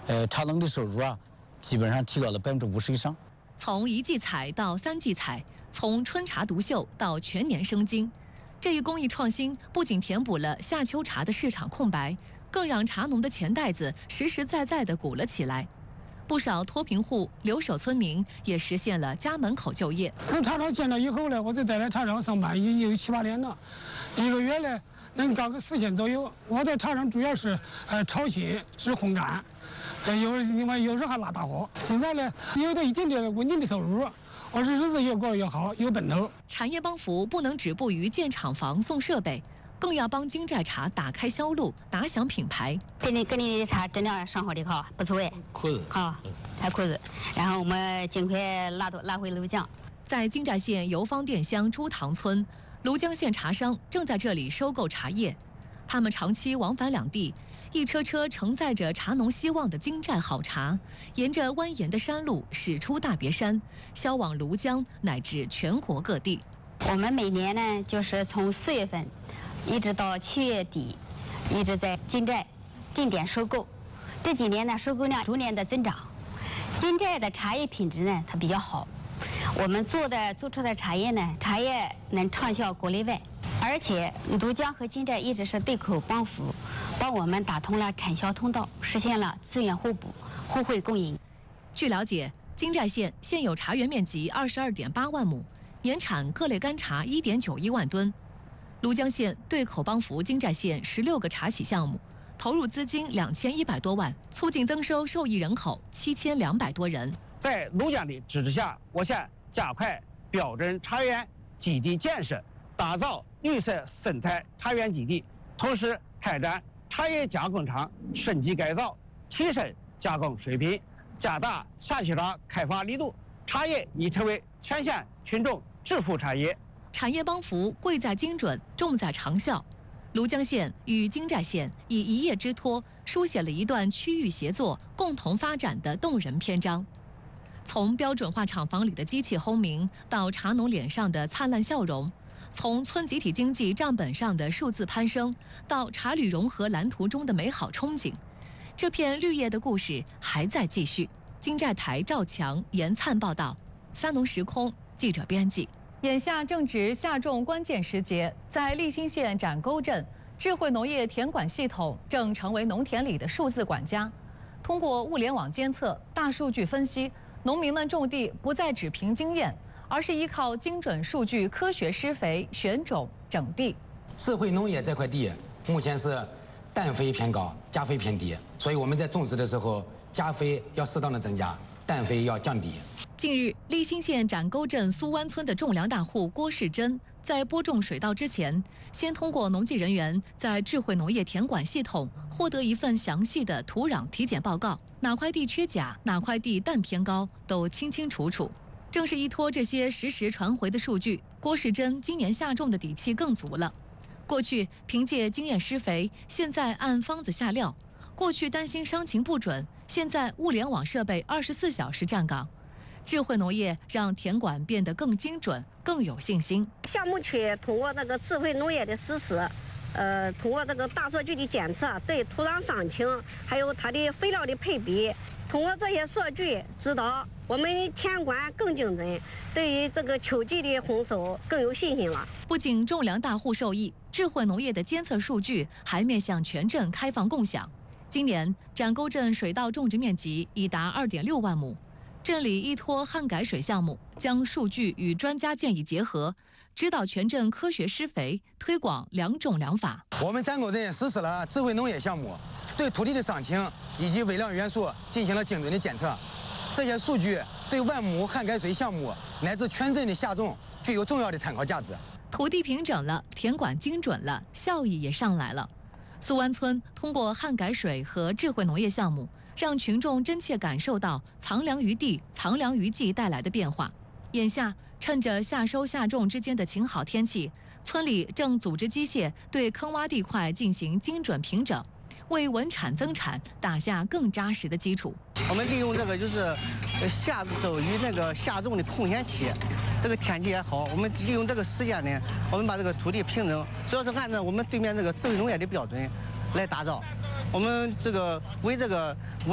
茶农的收入基本上提高了50%以上。 从1季采到3季采，从春茶独秀到全年生金，这一工艺创新不仅填补了夏秋茶的市场空白，更让茶农的钱袋子实实在在地鼓了起来。不少脱贫户、留守村民也实现了家门口就业。 从茶厂建了以后呢，我在茶厂上班也有7、8年了，一个月呢能干个4千左右。我在茶厂主要是炒新、制烘干，有时还拉大货。现在呢有了一点点稳定的收入，我日子越过越好，有奔头。 产业帮扶不能止步于建厂房、送设备，更要帮金寨茶打开销路，打响品牌。 给你的茶真的上好的好，不错哎， 裤子好，还裤子。然后我们尽快拉回庐江。 在金寨县游方店乡朱塘村，庐江县茶商正在这里收购茶叶。他们长期往返两地，一车车承载着茶农希望的金寨好茶，沿着蜿蜒的山路驶出大别山，销往庐江乃至全国各地。 我们每年呢，就是从4月份一直到7月底，一直在金寨定点收购。这几年呢，收购量逐年的增长。金寨的茶叶品质呢，它比较好。我们做出的茶叶呢，茶叶能畅销国内外。而且庐江和金寨一直是对口帮扶，帮我们打通了产销通道，实现了资源互补、互惠共赢。 据了解，金寨县现有茶园面积22.8万亩，年产各类干茶1.91万吨。庐江县对口帮扶金寨县16个茶企项目，投入资金2100多万，促进增收受益人口7200多人。 在庐江的支持下，我县加快标准茶园基地建设，打造绿色生态茶园基地，同时开展茶叶加工厂升级改造，提升加工水平，加大夏秋茶开发力度，茶叶已成为全县群众致富产业。 产业帮扶贵在精准，重在长效。庐江县与金寨县以一叶之托，书写了一段区域协作、共同发展的动人篇章。从标准化厂房里的机器轰鸣，到茶农脸上的灿烂笑容；从村集体经济账本上的数字攀升，到茶旅融合蓝图中的美好憧憬，这片绿叶的故事还在继续。金寨台赵强、严灿报道，三农时空记者编辑。眼下正值夏种关键时节，在利兴县展沟镇，智慧农业田管系统正成为农田里的数字管家。通过物联网监测、大数据分析，农民们种地不再只凭经验，而是依靠精准数据科学施肥、选种、整地。 智慧农业这块地目前是氮肥偏高，钾肥偏低，所以我们在种植的时候，钾肥要适当的增加，氮肥要降低。 近日，利兴县展沟镇苏湾村的种粮大户郭世珍，在播种水稻之前，先通过农技人员在智慧农业田管系统获得一份详细的土壤体检报告，哪块地缺钾，哪块地氮偏高，都清清楚楚。正是依托这些实时传回的数据，郭世珍今年下种的底气更足了。过去凭借经验施肥，现在按方子下料；过去担心伤情不准，现在物联网设备24小时站岗。智慧农业让田管变得更精准、更有信心。 项目区通过这个智慧农业的实施，通过这个大数据的检测，对土壤伤情还有它的肥料的配比，通过这些数据指导我们的田管更精准，对于这个秋季的丰收更有信心了。 不仅种粮大户受益，智慧农业的监测数据还面向全镇开放共享。今年展沟镇水稻种植面积已达2.6万亩。镇里依托旱改水项目，将数据与专家建议结合，指导全镇科学施肥，推广良种良法。 我们展沟镇实施了智慧农业项目，对土地的伤情以及微量元素进行了精准的检测。这些数据对万亩旱改水项目乃至全镇的夏种具有重要的参考价值。 土地平整了，田管精准了，效益也上来了。苏湾村通过旱改水和智慧农业项目，让群众真切感受到藏粮于地、藏粮于技带来的变化。眼下，趁着夏收夏种之间的晴好天气，村里正组织机械对坑洼地块进行精准平整，为稳产增产打下更扎实的基础。 我们利用这个就是夏收与那个夏种的空闲期，这个天气也好，我们利用这个时间呢，我们把这个土地平整，主要是按照我们对面这个智慧农业的标准来打造。我们这个为这个